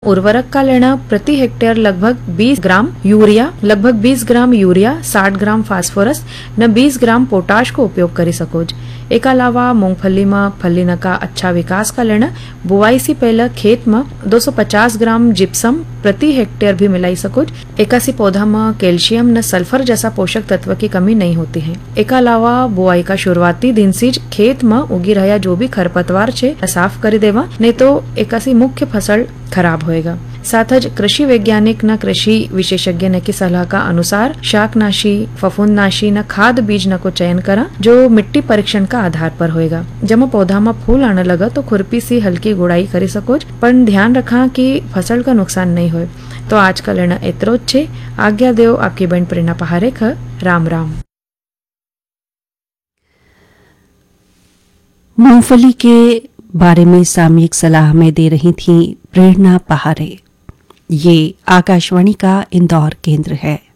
उर्वरक का लेना प्रति हेक्टेयर लगभग 20 ग्राम यूरिया, 60 ग्राम फास्फोरस न 20 ग्राम पोटाश को उपयोग करी सको। एक अलावा मूंगफली में फलीना का अच्छा विकास का लेना बुआई से पहले खेत में 250 ग्राम जिप्सम प्रति हेक्टेयर भी मिलाई सको। एकासी पौधा में कैल्शियम न सल्फर जैसा पोषक तत्व की कमी नहीं होती है। एक अलावा बुआई का शुरुआती दिन से खेत में उगी रहा जो भी खरपतवार छे साफ कर देवा, नहीं तो एकासी मुख्य फसल खराब होएगा। साथ ही कृषि वैज्ञानिक न कृषि विशेषज्ञ न की सलाह का अनुसार शाकनाशी, फफूंदनाशी न खाद बीज न को चयन करा जो मिट्टी परीक्षण का आधार पर होएगा। जब पौधा में फूल आने लगा तो खुरपी से हल्की गुड़ाई करी सको, पर ध्यान रखा कि फसल का नुकसान नहीं होए। तो आज का लेना एतरो ज छे। आज्ञा देव आपकी बहन प्रेरणा पहारेख। राम राम। मूंगफली के बारे में सामयिक सलाह में दे रही थी प्रेरणा पहारे। ये आकाशवाणी का इंदौर केंद्र है।